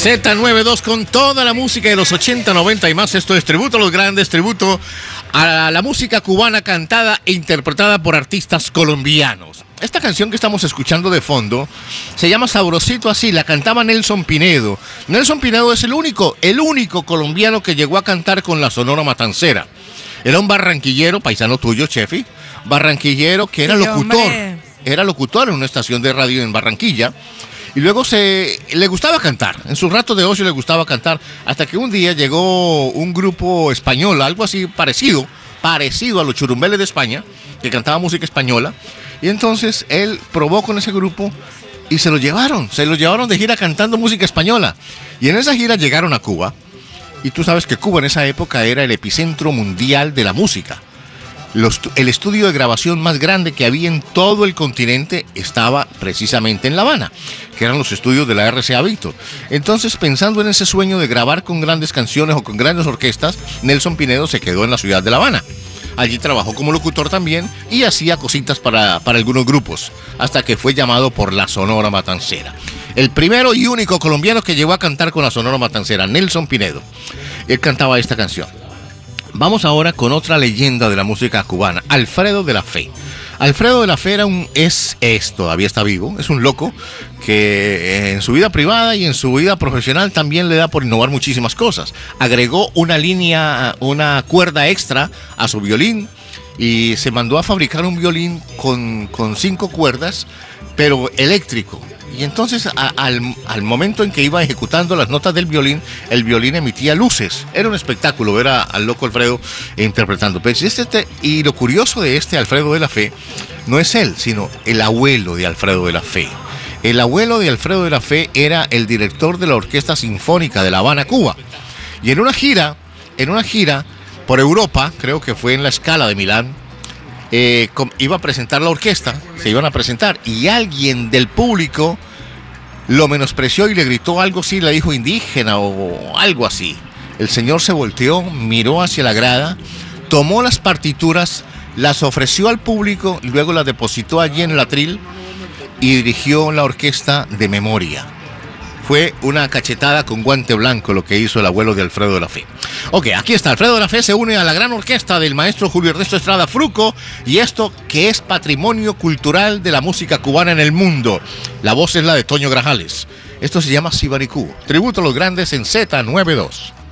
Z92 con toda la música de los 80, 90 y más. Esto es tributo a los grandes, tributo a la música cubana cantada e interpretada por artistas colombianos. Esta canción que estamos escuchando de fondo se llama Sabrosito Así, la cantaba Nelson Pinedo. Nelson Pinedo es el único colombiano que llegó a cantar con la Sonora Matancera. Era un barranquillero, paisano tuyo, Chefi, barranquillero que era locutor. Era locutor en una estación de radio en Barranquilla. Y luego le gustaba cantar, en su rato de ocio le gustaba cantar, hasta que un día llegó un grupo español, algo así parecido a los Churumbeles de España, que cantaba música española, y entonces él probó con ese grupo y se lo llevaron de gira cantando música española. Y en esa gira llegaron a Cuba, y tú sabes que Cuba en esa época era el epicentro mundial de la música. El estudio de grabación más grande que había en todo el continente estaba precisamente en La Habana, que eran los estudios de la RCA Víctor. Entonces, pensando en ese sueño de grabar con grandes canciones o con grandes orquestas, Nelson Pinedo se quedó en la ciudad de La Habana. Allí trabajó como locutor también y hacía cositas para algunos grupos, hasta que fue llamado por la Sonora Matancera. El primero y único colombiano que llegó a cantar con la Sonora Matancera, Nelson Pinedo. Él cantaba esta canción. Vamos ahora con otra leyenda de la música cubana, Alfredo de la Fe. Alfredo de la Fe todavía está vivo, es un loco que en su vida privada y en su vida profesional también le da por innovar muchísimas cosas. Agregó una cuerda extra a su violín y se mandó a fabricar un violín con 5 cuerdas, pero eléctrico. Y entonces al momento en que iba ejecutando las notas del violín, el violín emitía luces. Era un espectáculo ver al loco Alfredo interpretando. Y lo curioso de este Alfredo de la Fe no es él, sino el abuelo de Alfredo de la Fe. El abuelo de Alfredo de la Fe era el director de la Orquesta Sinfónica de La Habana, Cuba. Y en una gira por Europa, creo que fue en la Scala de Milán, iba a presentar la orquesta, se iban a presentar, y alguien del público lo menospreció y le gritó algo así, le dijo indígena o algo así. El señor se volteó, miró hacia la grada, tomó las partituras, las ofreció al público, luego las depositó allí en el atril y dirigió la orquesta de memoria. Fue una cachetada con guante blanco lo que hizo el abuelo de Alfredo de la Fe. Ok, aquí está, Alfredo de la Fe se une a la gran orquesta del maestro Julio Ernesto Estrada Fruco, y esto que es patrimonio cultural de la música cubana en el mundo. La voz es la de Toño Grajales. Esto se llama Sibaricú, tributo a los grandes en Z92.